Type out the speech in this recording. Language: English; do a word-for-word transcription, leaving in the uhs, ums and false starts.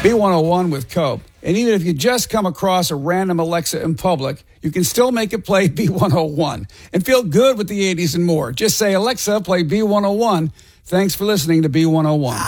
B one oh one with Cope. And even if you just come across a random Alexa in public, you can still make it play B one oh one and feel good with the eighties and more. Just say, Alexa, play B one oh one. Thanks for listening to B one oh one.